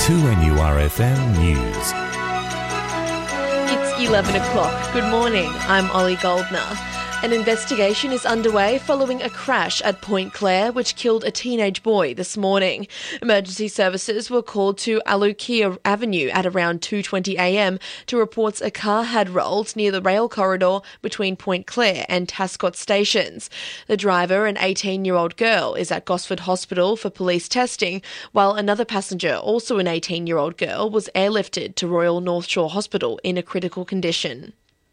2NURFM News. It's 11 o'clock. Good morning. I'm Ollie Goldner. An investigation is underway following a crash at Point Clare which killed a teenage boy this morning. Emergency services were called to Alukia Avenue at around 2:20am to reports a car had rolled near the rail corridor between Point Clare and Tascott stations. The driver, an 18-year-old girl, is at Gosford Hospital for police testing, while another passenger, also an 18-year-old girl, was airlifted to Royal North Shore Hospital in a critical condition.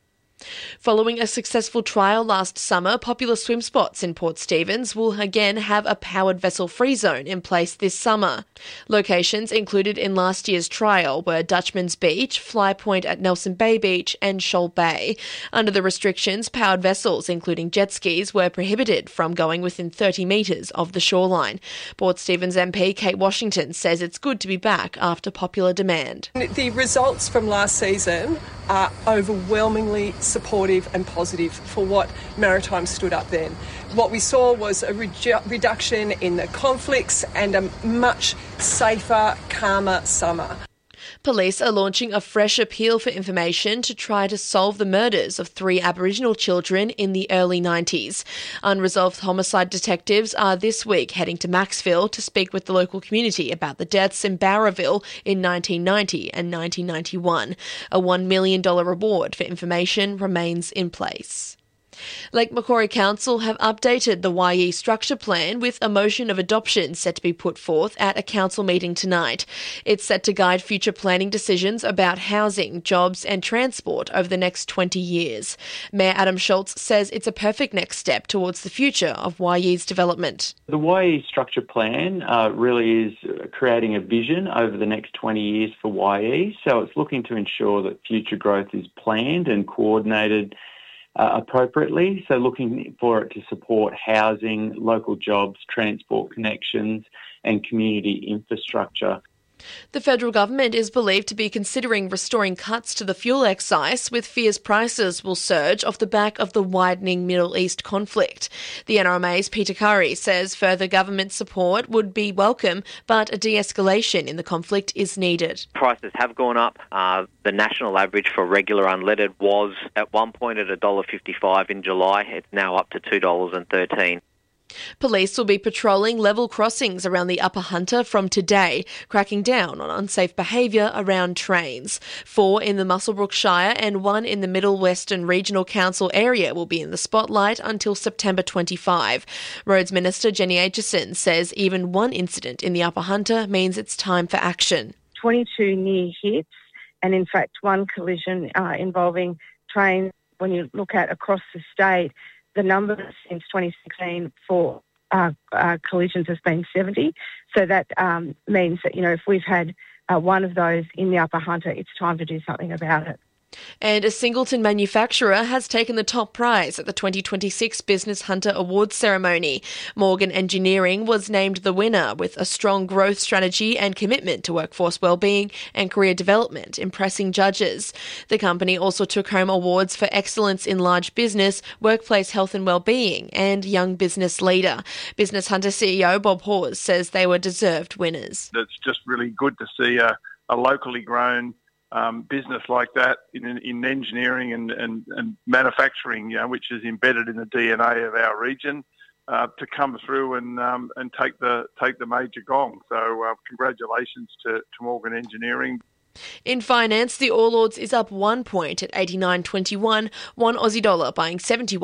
Following a successful trial last summer, popular swim spots in Port Stephens will again have a powered vessel-free zone in place this summer. Locations included in last year's trial were Dutchman's Beach, Fly Point at Nelson Bay Beach and Shoal Bay. Under the restrictions, powered vessels, including jet skis, were prohibited from going within 30 metres of the shoreline. Port Stephens MP Kate Washington says it's good to be back after popular demand. The results from last season are overwhelmingly supportive and positive for what Maritime stood up then. What we saw was a reduction in the conflicts and a much safer, calmer summer. Police are launching a fresh appeal for information to try to solve the murders of 3 Aboriginal children in the early 90s. Unresolved homicide detectives are this week heading to Maxville to speak with the local community about the deaths in Bowraville in 1990 and 1991. A $1 million reward for information remains in place. Lake Macquarie Council have updated the YE structure plan with a motion of adoption set to be put forth at a council meeting tonight. It's set to guide future planning decisions about housing, jobs and transport over the next 20 years. Mayor Adam Schultz says it's a perfect next step towards the future of YE's development. The YE structure plan really is creating a vision over the next 20 years for YE, so it's looking to ensure that future growth is planned and coordinated appropriately, so looking for it to support housing, local jobs, transport connections and community infrastructure. The federal government is believed to be considering restoring cuts to the fuel excise, with fears prices will surge off the back of the widening Middle East conflict. The NRMA's Peter Curry says further government support would be welcome, but a de-escalation in the conflict is needed. Prices have gone up. The national average for regular unleaded was at one point at $1.55 in July. It's now up to $2.13. Police will be patrolling level crossings around the Upper Hunter from today, cracking down on unsafe behaviour around trains. 4 in the Muswellbrook Shire and 1 in the Middle Western Regional Council area will be in the spotlight until September 25. Roads Minister Jenny Aitchison says even one incident in the Upper Hunter means it's time for action. 22 near hits and in fact one collision involving trains. When you look at across the state, the number since 2016 for collisions has been 70. So that means that, if we've had one of those in the Upper Hunter, it's time to do something about it. And a Singleton manufacturer has taken the top prize at the 2026 Business Hunter Awards ceremony. Morgan Engineering was named the winner, with a strong growth strategy and commitment to workforce wellbeing and career development, impressing judges. The company also took home awards for excellence in large business, workplace health and wellbeing, and young business leader. Business Hunter CEO Bob Hawes says they were deserved winners. It's just really good to see a locally grown business like that in engineering and manufacturing, which is embedded in the DNA of our region, to come through and take the major gong. So congratulations to Morgan Engineering. In finance, the All Ords is up 1 point at 89.21, one Aussie dollar buying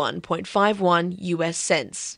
71.51 US cents.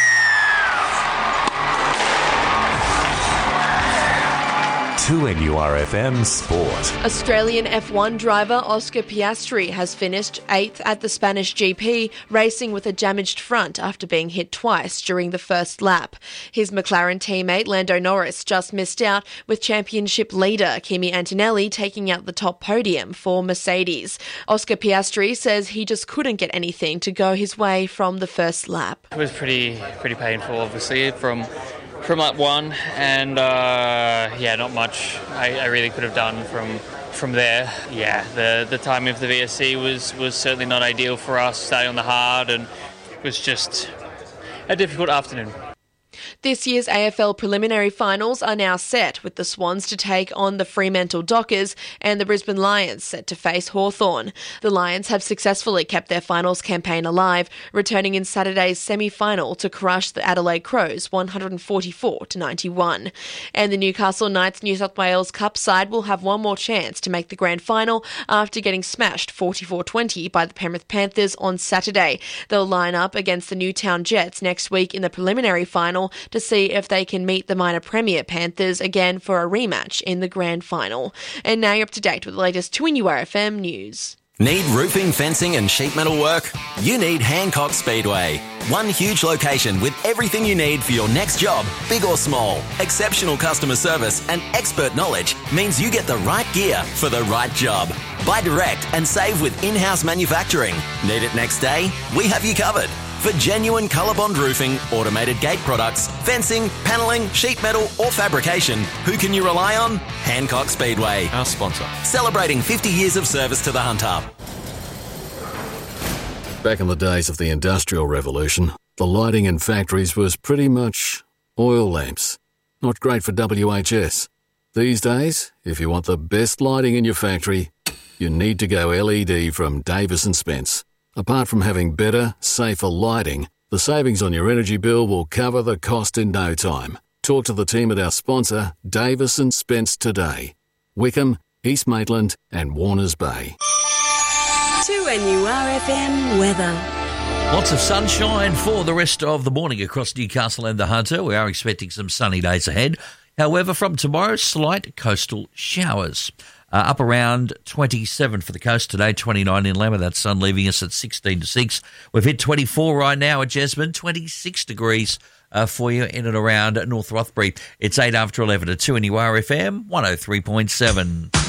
2NURFM Sport. Australian F1 driver Oscar Piastri has finished 8th at the Spanish GP, racing with a damaged front after being hit twice during the first lap. His McLaren teammate Lando Norris just missed out, with championship leader Kimi Antonelli taking out the top podium for Mercedes. Oscar Piastri says he just couldn't get anything to go his way from the first lap. It was pretty painful, obviously, from lap 1, and not much I really could have done from there. The timing of the VSC was certainly not ideal for us, starting on the hard, and it was just a difficult afternoon. This year's AFL preliminary finals are now set, with the Swans to take on the Fremantle Dockers and the Brisbane Lions set to face Hawthorn. The Lions have successfully kept their finals campaign alive, returning in Saturday's semi-final to crush the Adelaide Crows 144-91. And the Newcastle Knights New South Wales Cup side will have one more chance to make the grand final after getting smashed 44-20 by the Penrith Panthers on Saturday. They'll line up against the Newtown Jets next week in the preliminary final to see if they can meet the minor premier Panthers again for a rematch in the grand final. And now you're up to date with the latest 2NURFM news. Need roofing, fencing and sheet metal work? You need Hancock Speedway. One huge location with everything you need for your next job, big or small. Exceptional customer service and expert knowledge means you get the right gear for the right job. Buy direct and save with in-house manufacturing. Need it next day? We have you covered. For genuine ColourBond roofing, automated gate products, fencing, panelling, sheet metal or fabrication, who can you rely on? Hancock Speedway. Our sponsor. Celebrating 50 years of service to the Hunt Hub. Back in the days of the Industrial Revolution, the lighting in factories was pretty much oil lamps. Not great for WHS. These days, if you want the best lighting in your factory, you need to go LED from Davis & Spence. Apart from having better, safer lighting, the savings on your energy bill will cover the cost in no time. Talk to the team at our sponsor, Davis & Spence today. Wickham, East Maitland and Warners Bay. 2NURFM weather. Lots of sunshine for the rest of the morning across Newcastle and the Hunter. We are expecting some sunny days ahead. However, from tomorrow, slight coastal showers. Up around 27 for the coast today, 29 in Lamma. That sun leaving us at 16 to 6. We've hit 24 right now at Jesmond, 26 degrees for you in and around North Rothbury. It's 8 after 11 at 2NURFM 103.7.